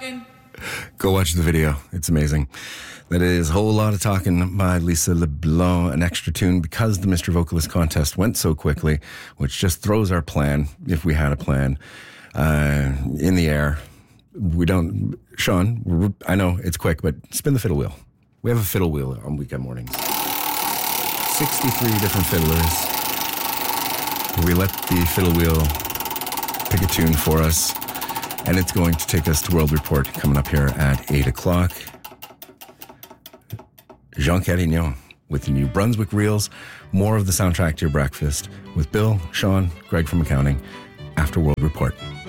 Go watch the video. It's amazing. That is a whole lot of talking by Lisa LeBlanc, an extra tune because the Mr. Vocalist contest went so quickly, which just throws our plan, if we had a plan, in the air. We don't, Sean, I know it's quick, but spin the fiddle wheel. We have a fiddle wheel on weekend mornings. 63 different fiddlers. We let the fiddle wheel pick a tune for us, and it's going to take us to World Report coming up here at 8 o'clock. Jean Carignan with the New Brunswick Reels. More of the soundtrack to your breakfast with Bill, Sean, Greg from accounting after World Report.